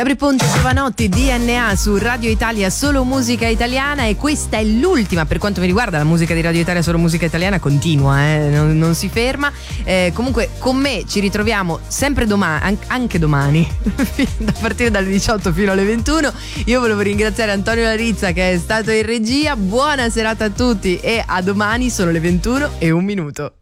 Gabri Ponte, Giovanotti, DNA su Radio Italia, solo musica italiana, e questa è l'ultima, per quanto mi riguarda la musica di Radio Italia, solo musica italiana continua, non si ferma. Comunque con me ci ritroviamo sempre domani, anche domani, da partire dalle 18 fino alle 21. Io volevo ringraziare Antonio Larizza che è stato in regia. Buona serata a tutti e a domani, sono le 21:01.